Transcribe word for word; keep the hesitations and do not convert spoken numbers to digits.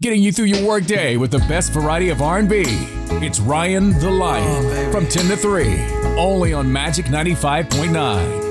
getting you through your workday with the best variety of R and B. It's Ryan the Lion Oh, baby. from ten to three, only on Magic ninety-five point nine.